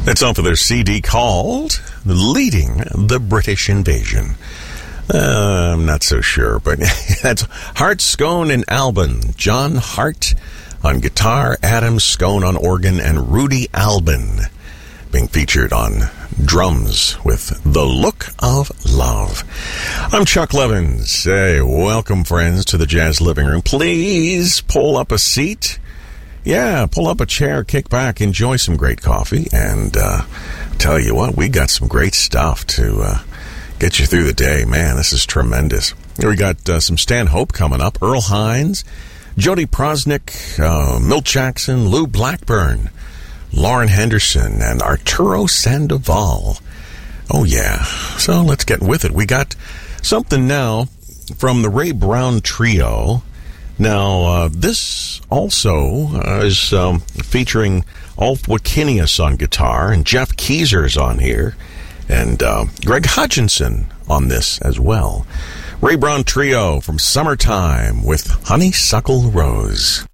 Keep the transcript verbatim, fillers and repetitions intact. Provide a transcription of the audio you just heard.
That's off of their C D called Leading the British Invasion. Uh, I'm not so sure, but that's Hart, Scone, and Albin. John Hart on guitar, Adam Scone on organ, and Rudy Albin being featured on drums with The Look of Love. I'm Chuck Levins. Hey, welcome, friends, to the Jazz Living Room. Please pull up a seat. Yeah, pull up a chair, kick back, enjoy some great coffee, and uh, tell you what, we got some great stuff to uh, get you through the day. Man, this is tremendous. We got uh, some Stan Hope coming up, Earl Hines, Jody Prosnick, uh, Milt Jackson, Lou Blackburn, Lauren Henderson, and Arturo Sandoval. Oh, yeah. So let's get with it. We got something now from the Ray Brown Trio. Now, uh, this also uh, is um, featuring Alf Wakinius on guitar, and Jeff Keezer's on here, and uh, Greg Hutchinson on this as well. Ray Brown Trio from Summertime with Honeysuckle Rose.